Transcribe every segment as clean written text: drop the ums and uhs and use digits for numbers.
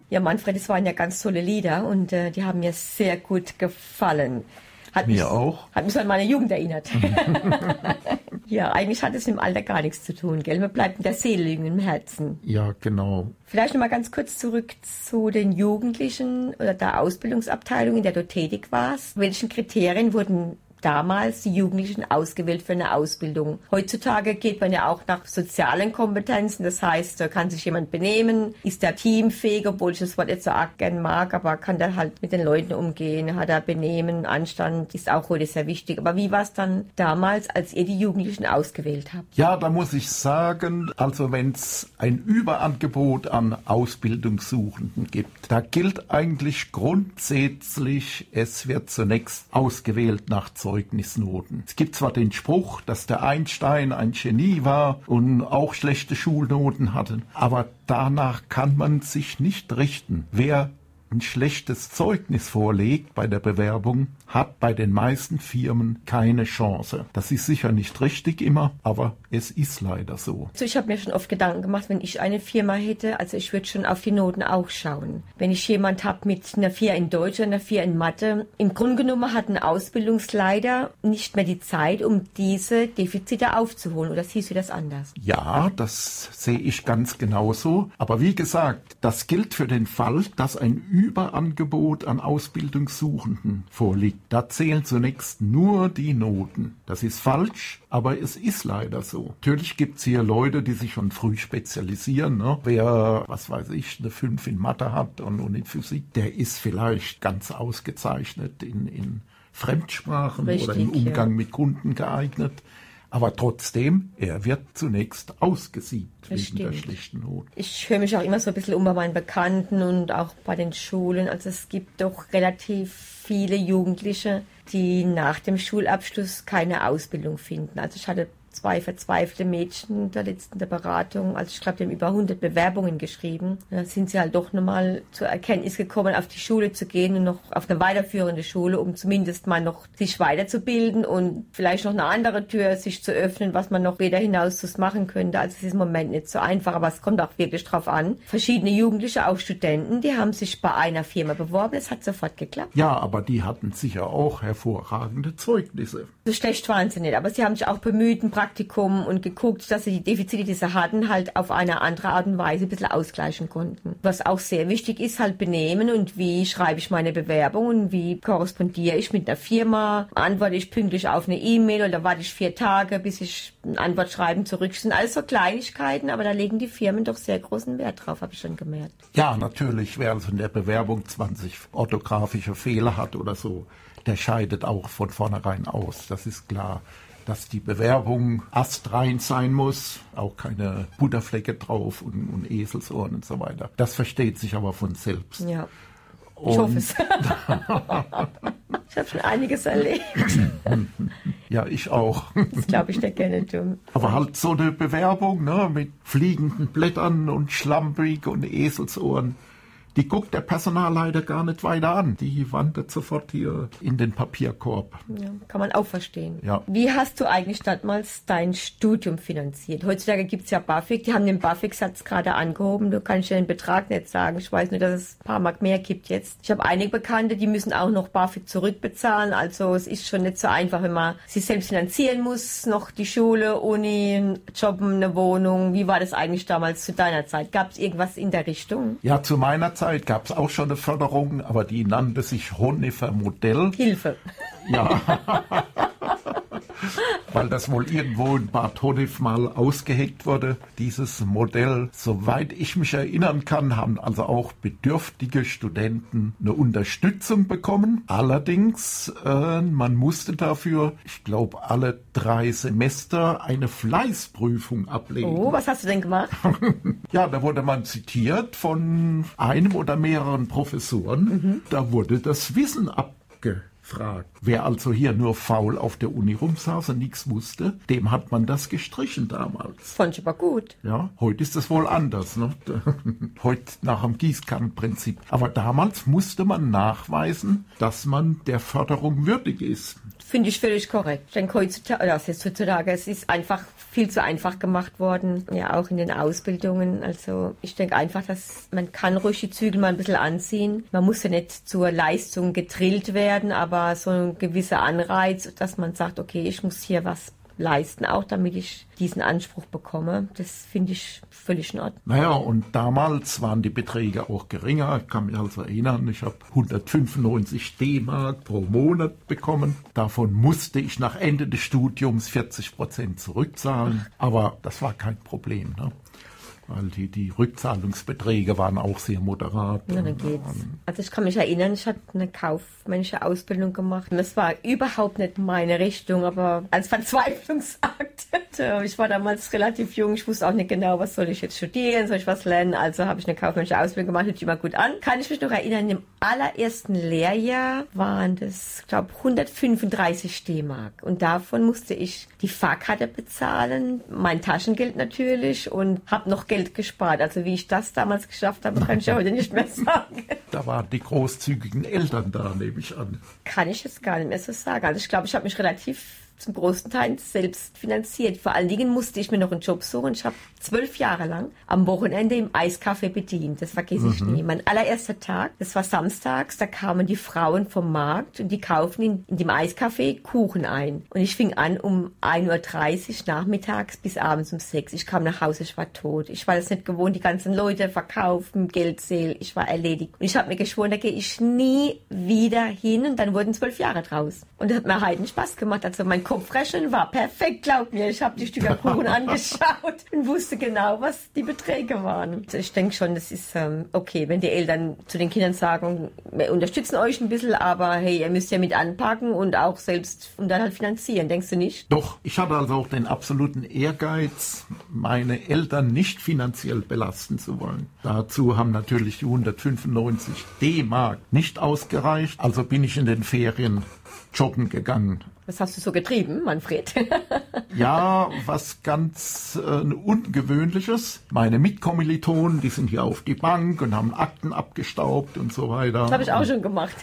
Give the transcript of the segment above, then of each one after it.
Ja, Manfred, es waren ja ganz tolle Lieder und die haben mir sehr gut gefallen. Mir auch. Hat mich an meine Jugend erinnert. Ja, eigentlich hat es mit dem Alter gar nichts zu tun, gell? Man bleibt in der Seele liegen, im Herzen. Ja, genau. Vielleicht noch mal ganz kurz zurück zu den Jugendlichen oder der Ausbildungsabteilung, in der du tätig warst. Welchen Kriterien wurden damals die Jugendlichen ausgewählt für eine Ausbildung? Heutzutage geht man ja auch nach sozialen Kompetenzen. Das heißt, da kann sich jemand benehmen, ist der teamfähig, obwohl ich das Wort jetzt so arg gern mag, aber kann der halt mit den Leuten umgehen, hat er Benehmen, Anstand, ist auch heute sehr wichtig. Aber wie war es dann damals, als ihr die Jugendlichen ausgewählt habt? Ja, da muss ich sagen, also wenn es ein Überangebot an Ausbildungssuchenden gibt, da gilt eigentlich grundsätzlich, es wird zunächst ausgewählt nach Zeugnisnoten. Es gibt zwar den Spruch, dass der Einstein ein Genie war und auch schlechte Schulnoten hatte, aber danach kann man sich nicht richten. Wer ein schlechtes Zeugnis vorlegt bei der Bewerbung, hat bei den meisten Firmen keine Chance. Das ist sicher nicht richtig immer, aber es ist leider so. Also ich habe mir schon oft Gedanken gemacht, wenn ich eine Firma hätte, also ich würde schon auf die Noten auch schauen. Wenn ich jemand habe mit einer 4 in Deutsch und einer 4 in Mathe, im Grunde genommen hat ein Ausbildungsleiter nicht mehr die Zeit, um diese Defizite aufzuholen. Oder siehst du das anders? Ja, das sehe ich ganz genauso. Aber wie gesagt, das gilt für den Fall, dass ein Überangebot an Ausbildungssuchenden vorliegt. Da zählen zunächst nur die Noten. Das ist falsch, aber es ist leider so. Natürlich gibt es hier Leute, die sich schon früh spezialisieren. Ne? Wer, was weiß ich, eine 5 in Mathe hat und in Physik, der ist vielleicht ganz ausgezeichnet in Fremdsprachen Richtig, oder im Umgang mit Kunden geeignet. Aber trotzdem, er wird zunächst ausgesiebt wegen der schlechten Noten. Ich höre mich auch immer so ein bisschen um bei meinen Bekannten und auch bei den Schulen. Also es gibt doch relativ viele Jugendliche, die nach dem Schulabschluss keine Ausbildung finden. Also ich hatte 2 verzweifelte Mädchen der letzten Beratung. Also ich glaube, die haben über 100 Bewerbungen geschrieben. Da sind sie halt doch nochmal zur Erkenntnis gekommen, auf die Schule zu gehen und noch auf eine weiterführende Schule, um zumindest mal noch sich weiterzubilden und vielleicht noch eine andere Tür sich zu öffnen, was man noch weder hinaus machen könnte. Also es ist im Moment nicht so einfach, aber es kommt auch wirklich drauf an. Verschiedene Jugendliche, auch Studenten, die haben sich bei einer Firma beworben. Es hat sofort geklappt. Ja, aber die hatten sicher auch hervorragende Zeugnisse. So schlecht waren sie nicht, aber sie haben sich auch bemüht, ein Praktikum und geguckt, dass sie die Defizite, die sie hatten, halt auf eine andere Art und Weise ein bisschen ausgleichen konnten. Was auch sehr wichtig ist, halt Benehmen und wie schreibe ich meine Bewerbung und wie korrespondiere ich mit einer Firma, antworte ich pünktlich auf eine E-Mail oder warte ich 4 Tage, bis ich ein Antwortschreiben zurück. Das sind alles so Kleinigkeiten, aber da legen die Firmen doch sehr großen Wert drauf, habe ich schon gemerkt. Ja, natürlich, wer also in der Bewerbung 20 orthografische Fehler hat oder so, der scheidet auch von vornherein aus. Das ist klar, dass die Bewerbung astrein sein muss, auch keine Butterflecke drauf und Eselsohren und so weiter. Das versteht sich aber von selbst. Ja, ich hoffe es. Ich habe schon einiges erlebt. Ja, ich auch. Das glaube ich dir gerne, du. Aber halt so eine Bewerbung, ne, mit fliegenden Blättern und schlampig und Eselsohren, die guckt der Personalleiter gar nicht weiter an. Die wandert sofort hier in den Papierkorb. Ja, kann man auch verstehen. Ja. Wie hast du eigentlich damals dein Studium finanziert? Heutzutage gibt es ja BAföG, die haben den BAföG-Satz gerade angehoben. Du kannst dir den Betrag nicht sagen. Ich weiß nur, dass es ein paar Mark mehr gibt jetzt. Ich habe einige Bekannte, die müssen auch noch BAföG zurückbezahlen. Also es ist schon nicht so einfach, wenn man sich selbst finanzieren muss. Noch die Schule, Uni, Jobben, eine Wohnung. Wie war das eigentlich damals zu deiner Zeit? Gab es irgendwas in der Richtung? Ja, zu meiner Zeit gab es auch schon eine Förderung, aber die nannte sich Honefer Modell. Hilfe. Ja, weil das wohl irgendwo in Bad Honnef mal ausgeheckt wurde, dieses Modell. Soweit ich mich erinnern kann, haben also auch bedürftige Studenten eine Unterstützung bekommen. Allerdings, man musste dafür, ich glaube, alle 3 Semester eine Fleißprüfung ablegen. Oh, was hast du denn gemacht? Ja, da wurde man zitiert von einem oder mehreren Professoren. Da wurde das Wissen abgefragt. Wer also hier nur faul auf der Uni rumsaß und nichts wusste, dem hat man das gestrichen damals. Fand ich aber gut. Ja, heute ist das wohl anders, ne? Heute nach dem Gießkannenprinzip. Aber damals musste man nachweisen, dass man der Förderung würdig ist. finde ich völlig korrekt. Ich denke heutzutage, es ist einfach viel zu einfach gemacht worden, ja auch in den Ausbildungen. Also ich denke einfach, dass man kann ruhig die Zügel mal ein bisschen anziehen. Man muss ja nicht zur Leistung gedrillt werden, aber so ein gewisser Anreiz, dass man sagt, okay, ich muss hier was leisten, auch damit ich diesen Anspruch bekomme. Das finde ich völlig in Ordnung. Naja, und damals waren die Beträge auch geringer. Ich kann mich also erinnern, ich habe 195 D-Mark pro Monat bekommen. Davon musste ich nach Ende des Studiums 40% zurückzahlen. Aber das war kein Problem, ne? Weil die Rückzahlungsbeträge waren auch sehr moderat. Ja, dann geht's. Also ich kann mich erinnern, ich hatte eine kaufmännische Ausbildung gemacht. Das war überhaupt nicht meine Richtung, aber als Verzweiflungsakt. Ich war damals relativ jung, ich wusste auch nicht genau, was soll ich jetzt studieren, soll ich was lernen. Also habe ich eine kaufmännische Ausbildung gemacht, hört sich immer gut an. Kann ich mich noch erinnern, im allerersten Lehrjahr waren das, ich glaube, 135 D-Mark. Und davon musste ich die Fahrkarte bezahlen, mein Taschengeld natürlich und habe noch Geld gespart. Also wie ich das damals geschafft habe, kann ich ja heute nicht mehr sagen. Da waren die großzügigen Eltern da, nehme ich an. Kann ich jetzt gar nicht mehr so sagen. Also ich glaube, ich habe mich relativ zum großen Teil selbst finanziert. Vor allen Dingen musste ich mir noch einen Job suchen. Ich habe 12 Jahre lang am Wochenende im Eiscafé bedient. Das vergesse ich nie. Mein allererster Tag, das war samstags, da kamen die Frauen vom Markt und die kaufen in dem Eiscafé Kuchen ein. Und ich fing an um 1:30 Uhr nachmittags bis abends um 6 Uhr. Ich kam nach Hause, ich war tot. Ich war das nicht gewohnt, die ganzen Leute verkaufen, Geld zählen. Ich war erledigt. Und ich habe mir geschworen, da gehe ich nie wieder hin. Und dann wurden 12 Jahre draus. Und das hat mir heiden Spaß gemacht. Also mein Kopfrechnen war perfekt, glaub mir. Ich habe die Stücke Kuchen angeschaut und wusste genau, was die Beträge waren. Also ich denke schon, das ist okay, wenn die Eltern zu den Kindern sagen, wir unterstützen euch ein bisschen, aber hey, ihr müsst ja mit anpacken und auch selbst und dann halt finanzieren. Denkst du nicht? Doch, ich hatte also auch den absoluten Ehrgeiz, meine Eltern nicht finanziell belasten zu wollen. Dazu haben natürlich die 195 D-Mark nicht ausgereicht. Also bin ich in den Ferien joggen gegangen. Was hast du so getrieben, Manfred? Ja, was ganz Ungewöhnliches. Meine Mitkommilitonen, die sind hier auf die Bank und haben Akten abgestaubt und so weiter. Das habe ich auch schon gemacht.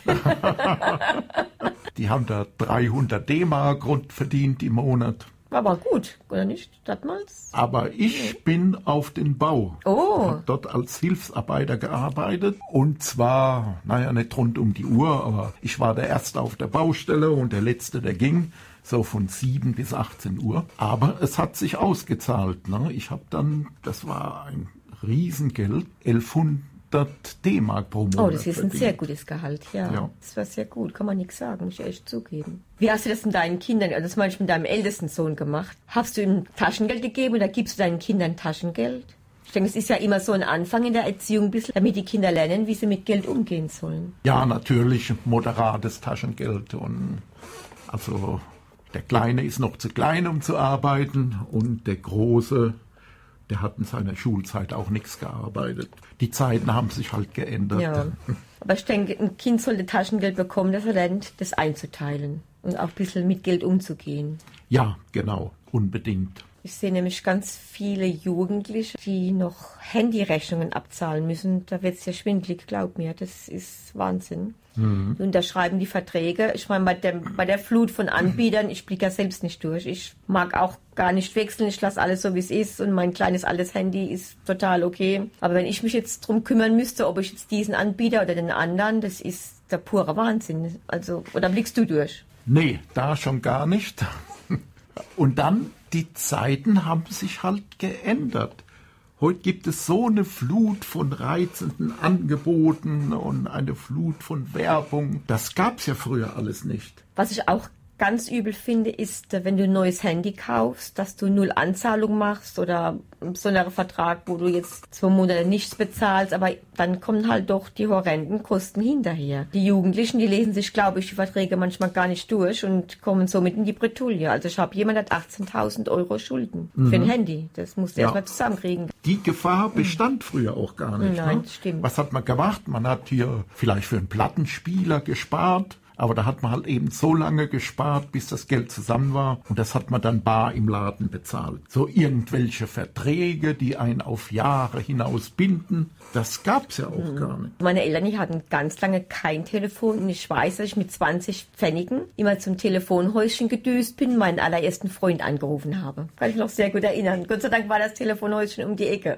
Die haben da 300 D-Mark rund verdient im Monat. War aber gut, oder nicht? Damals? Aber ich bin auf den Bau. Oh. Habe dort als Hilfsarbeiter gearbeitet. Und zwar, nicht rund um die Uhr, aber ich war der Erste auf der Baustelle und der Letzte, der ging. So von 7 bis 18 Uhr. Aber es hat sich ausgezahlt. Ne? Ich habe dann, das war ein Riesengeld, 1100 D-Mark pro Monat. Oh, das ist verdient. ein sehr gutes Gehalt, ja. Das war sehr gut, kann man nichts sagen, muss ich echt zugeben. Wie hast du das mit deinen Kindern, also das meine ich mit deinem ältesten Sohn gemacht? Hast du ihm Taschengeld gegeben oder gibst du deinen Kindern Taschengeld? Ich denke, es ist ja immer so ein Anfang in der Erziehung, ein bisschen, damit die Kinder lernen, wie sie mit Geld umgehen sollen. Ja, natürlich moderates Taschengeld. Und also der Kleine ist noch zu klein, um zu arbeiten, und der Große, der hat in seiner Schulzeit auch nichts gearbeitet. Die Zeiten haben sich halt geändert. Ja, aber ich denke, ein Kind sollte Taschengeld bekommen, dass er lernt, das einzuteilen und auch ein bisschen mit Geld umzugehen. Ja, genau, unbedingt. Ich sehe nämlich ganz viele Jugendliche, die noch Handyrechnungen abzahlen müssen. Da wird es ja schwindelig, glaub mir. Das ist Wahnsinn. Die unterschreiben die Verträge. Ich meine, bei der Flut von Anbietern, ich blicke ja selbst nicht durch. Ich mag auch gar nicht wechseln. Ich lasse alles so, wie es ist. Und mein kleines altes Handy ist total okay. Aber wenn ich mich jetzt drum kümmern müsste, ob ich jetzt diesen Anbieter oder den anderen, das ist der pure Wahnsinn. Also, oder blickst du durch? Nee, da schon gar nicht. Und dann, die Zeiten haben sich halt geändert. Heute gibt es so eine Flut von reizenden Angeboten und eine Flut von Werbung. Das gab's ja früher alles nicht. Was ich auch ganz übel finde, ist, wenn du ein neues Handy kaufst, dass du 0 Anzahlung machst oder einen besonderen Vertrag, wo du jetzt 2 Monate nichts bezahlst, aber dann kommen halt doch die horrenden Kosten hinterher. Die Jugendlichen, die lesen sich, glaube ich, die Verträge manchmal gar nicht durch und kommen somit in die Bredouille. Also ich habe jemand, der hat 18.000 Euro Schulden für ein Handy. Das musst du erstmal zusammenkriegen. Die Gefahr bestand früher auch gar nicht. Nein, ne? stimmt. Was hat man gemacht? Man hat hier vielleicht für einen Plattenspieler gespart Aber da hat man halt eben so lange gespart, bis das Geld zusammen war. Und das hat man dann bar im Laden bezahlt. So irgendwelche Verträge, die einen auf Jahre hinaus binden, das gab's ja auch gar nicht. Meine Eltern, die hatten ganz lange kein Telefon. Und ich weiß, dass ich mit 20 Pfennigen immer zum Telefonhäuschen gedüst bin, meinen allerersten Freund angerufen habe. Kann ich mich noch sehr gut erinnern. Gott sei Dank war das Telefonhäuschen um die Ecke.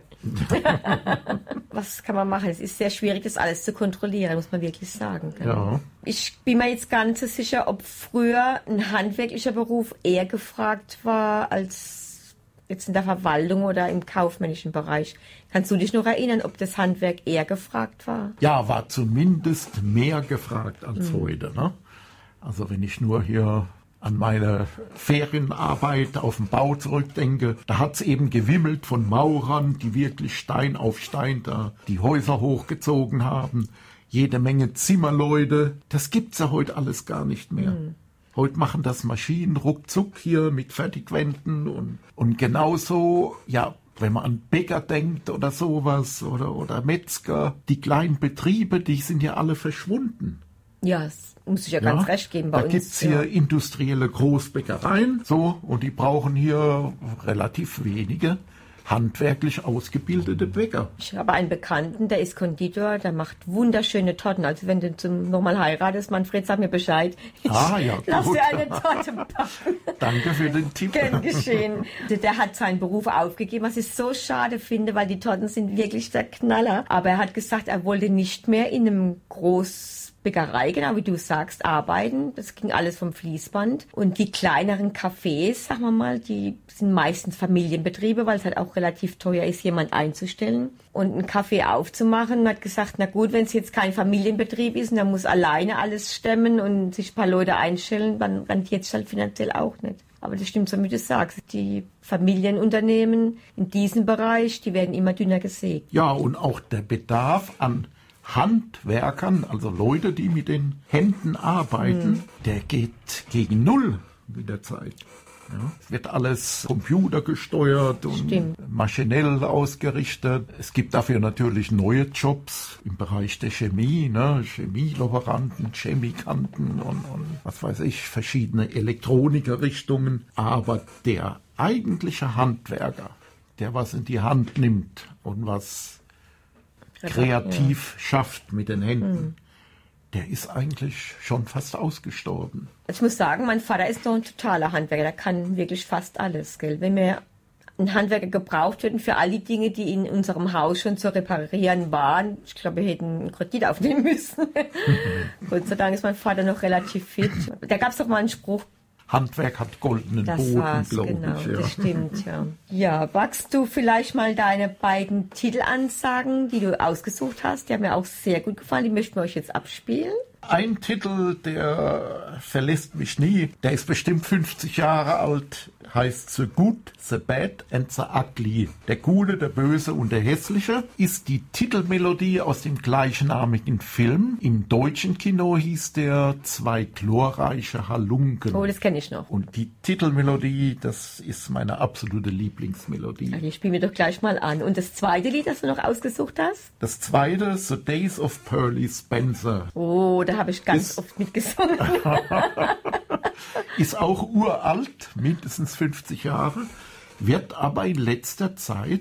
Was kann man machen? Es ist sehr schwierig, das alles zu kontrollieren, muss man wirklich sagen. Ja. Ich bin mir jetzt gar nicht so sicher, ob früher ein handwerklicher Beruf eher gefragt war als jetzt in der Verwaltung oder im kaufmännischen Bereich. Kannst du dich noch erinnern, ob das Handwerk eher gefragt war? Ja, war zumindest mehr gefragt als heute. Ne? Also wenn ich nur hier an meine Ferienarbeit auf dem Bau zurückdenke, da hat's eben gewimmelt von Maurern, die wirklich Stein auf Stein da die Häuser hochgezogen haben. Jede Menge Zimmerleute. Das gibt's ja heute alles gar nicht mehr. Heute machen das Maschinen ruckzuck hier mit Fertigwänden und genauso, ja, wenn man an Bäcker denkt oder sowas oder Metzger, die kleinen Betriebe, die sind ja alle verschwunden. Ja, das muss ich ja ganz recht geben bei uns. Da gibt's hier industrielle Großbäckereien, so, und die brauchen hier relativ wenige handwerklich ausgebildete Bäcker. Ich habe einen Bekannten, der ist Konditor, der macht wunderschöne Torten. Also wenn du nochmal heiratest, Manfred, sag mir Bescheid. Ja, lass gut. dir eine Torte backen. Danke für den Tipp. Gern geschehen. Der hat seinen Beruf aufgegeben, was ich so schade finde, weil die Torten sind wirklich der Knaller. Aber er hat gesagt, er wollte nicht mehr in einem Großbäckerei, genau wie du sagst, arbeiten. Das ging alles vom Fließband. Und die kleineren Cafés, sagen wir mal, die sind meistens Familienbetriebe, weil es halt auch relativ teuer ist, jemand einzustellen. Und einen Kaffee aufzumachen, und hat gesagt, na gut, wenn es jetzt kein Familienbetrieb ist und er muss alleine alles stemmen und sich ein paar Leute einstellen, dann rentiert es halt finanziell auch nicht. Aber das stimmt so, wie du sagst. Die Familienunternehmen in diesem Bereich, die werden immer dünner gesägt. Ja, und auch der Bedarf an Handwerkern, also Leute, die mit den Händen arbeiten, der geht gegen Null mit der Zeit. Ja, es wird alles computergesteuert und maschinell ausgerichtet. Es gibt dafür natürlich neue Jobs im Bereich der Chemie, ne? Chemielaboranten, Chemikanten und was weiß ich, verschiedene Elektronikerrichtungen. Aber der eigentliche Handwerker, der was in die Hand nimmt und was kreativ schafft mit den Händen, der ist eigentlich schon fast ausgestorben. Ich muss sagen, mein Vater ist doch ein totaler Handwerker, der kann wirklich fast alles, gell? Wenn wir einen Handwerker gebraucht hätten für all die Dinge, die in unserem Haus schon zu reparieren waren, ich glaube, wir hätten einen Kredit aufnehmen müssen. Gott sei Dank ist mein Vater noch relativ fit. Da gab es doch mal einen Spruch, Handwerk hat goldenen Boden, glaube genau, ich. Ja. Das stimmt, ja. Ja, magst du vielleicht mal deine beiden Titelansagen, die du ausgesucht hast? Die haben mir auch sehr gut gefallen, die möchten wir euch jetzt abspielen. Ein Titel, der verlässt mich nie, der ist bestimmt 50 Jahre alt, heißt The Good, The Bad and The Ugly. Der Gute, der Böse und der Hässliche ist die Titelmelodie aus dem gleichnamigen Film. Im deutschen Kino hieß der Zwei glorreiche Halunken. Oh, das kenne ich noch. Und die Titelmelodie, das ist meine absolute Lieblingsmelodie. Ja, die spielen wir doch gleich mal an. Und das zweite Lied, das du noch ausgesucht hast? Das zweite, The Days of Pearly Spencer. Oh, da habe ich ganz oft mitgesungen. Ist auch uralt, mindestens 50 Jahre, wird aber in letzter Zeit,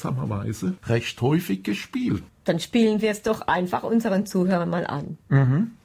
seltsamerweise, recht häufig gespielt. Dann spielen wir es doch einfach unseren Zuhörern mal an.